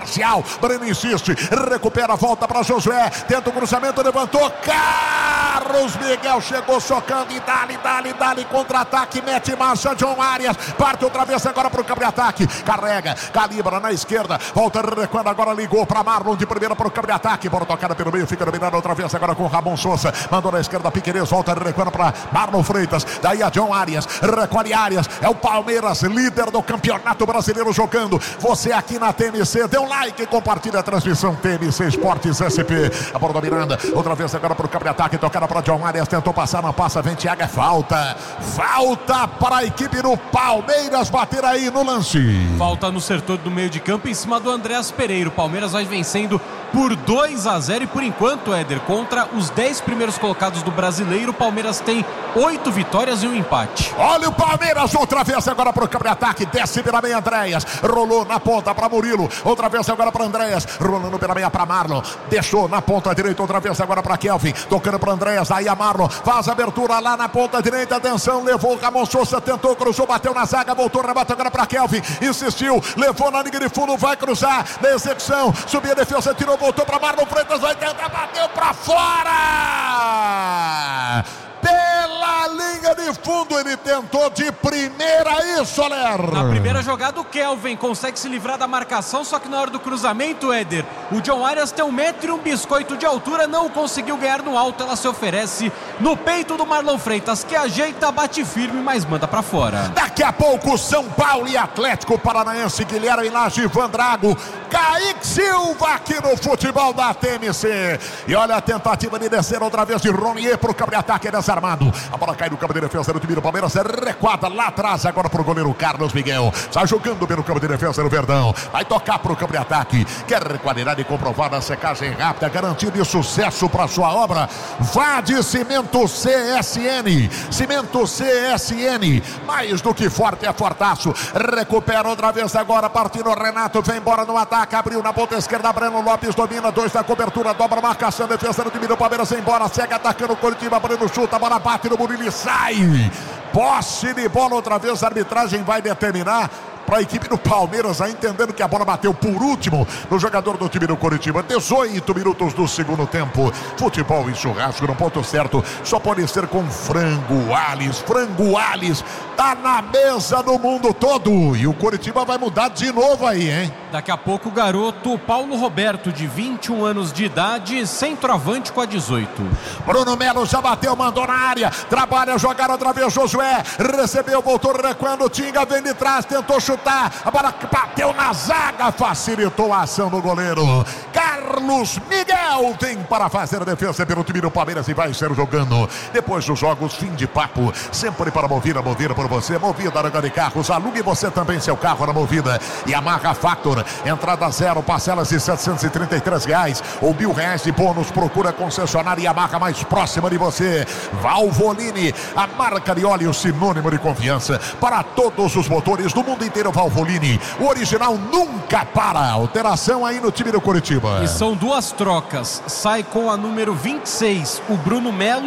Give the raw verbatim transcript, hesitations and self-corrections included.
parcial. Breno insiste, recupera, volta para Josué, tenta o cruzamento, levantou, Carlos Miguel chegou socando e dali, dali, dali, contra-ataque, mete marcha, John Arias, parte outra vez agora para o campo de ataque, carrega, calibra na esquerda, volta recuando, agora ligou para Marlon de primeira para o campo de ataque, bola tocada pelo meio, fica dominado outra vez agora com Ramon Souza, mandou na esquerda, Piquerez, volta recuando para Marlon Freitas, daí a John Arias, recolhe Arias, é o Palmeiras, líder do Campeonato Brasileiro jogando, você aqui na T M C, dê um like, compartilha a transmissão T M C Esportes S P, a bola do Miranda, outra vez agora para o campo de ataque, tocada para John Arias, tentou passar, não passa, vem Thiago, é falta, falta para a equipe do Palmeiras bater aí no lance. Falta no setor do meio de campo em cima do Andreas Pereira, o Palmeiras vai vencendo por dois a zero e por enquanto, Éder, contra os dez primeiros colocados do Brasileiro, o Palmeiras tem oito vitórias e um empate. Olha o Palmeiras outra vez agora para o campo de ataque, desce pela meia Andreas, rolou na ponta para Murilo, outra vez agora para Andreas, rolando pela meia para Marlon, deixou na ponta direita outra vez agora para Kelvin, tocando para Andreas, aí a Marlon faz a abertura lá na ponta direita, atenção, levou o Ramon Souza, tentou, cruzou, bateu na zaga, voltou, rebate agora para Kelvin, insistiu, levou na linha de fundo, vai cruzar, na execução, subiu a defesa, tirou, voltou para Marlon Freitas, vai tentar, bateu para fora! Pela linha de fundo, ele tentou de primeira, isso, Soler. Na primeira jogada, o Kelvin consegue se livrar da marcação, só que na hora do cruzamento, Éder, o John Arias tem um metro e um biscoito de altura, não conseguiu ganhar no alto, ela se oferece no peito do Marlon Freitas, que ajeita, bate firme, mas manda pra fora. Daqui a pouco, São Paulo e Atlético Paranaense, Guilherme Laje, Ivan Drago, Kaique Silva aqui no futebol da T M C. E olha a tentativa de descer outra vez de Ronier pro campo de ataque desarmado. A bola cai no campo de defesa do time do Palmeiras, é recuada lá atrás agora pro goleiro Carlos Miguel. Está jogando pelo campo de defesa do Verdão. Vai tocar pro campo de ataque. Quer qualidade comprovada, secagem rápida, garantia de sucesso para sua obra? Vá de Cimento C S N. Cimento C S N. Mais do que forte, é fortaço. Recupera outra vez agora, partindo Renato, vem embora no ataque. Abriu na ponta esquerda, Breno Lopes domina, dois da cobertura, dobra a marcação, defesa do time do Palmeiras, embora, segue atacando o Coritiba, Breno chuta, a bola bate no Murilo e sai. Posse de bola outra vez, a arbitragem vai determinar para a equipe do Palmeiras, aí entendendo que a bola bateu por último no jogador do time do Coritiba. dezoito minutos do segundo tempo. Futebol e churrasco no ponto certo só pode ser com Frango Alves. Frango Alves tá na mesa do mundo todo e o Coritiba vai mudar de novo aí, hein? Daqui a pouco o garoto Paulo Roberto, de vinte e um anos de idade, centroavante com a dezoito. Bruno Melo já bateu, mandou na área, trabalha, jogar outra vez Josué, recebeu, voltou recuando, Tinga vem de trás, tentou chutar, a bola bateu na zaga, facilitou a ação do goleiro. Carlos Miguel tem para fazer a defesa pelo time do Palmeiras e vai ser jogando. Depois dos jogos, fim de papo, sempre para Movida, Movida por você, Movida Aranga de Carros, alugue você também seu carro na Movida. E Yamaha Factor, entrada zero, parcelas de setecentos e trinta e três reais ou mil reais de bônus, procura concessionária Yamaha mais próxima de você. Valvoline, a marca de óleo sinônimo de confiança para todos os motores do mundo inteiro. Valvoline, o original nunca para. Alteração aí no time do Coritiba. E são duas trocas, sai com a número vinte e seis, o Bruno Melo.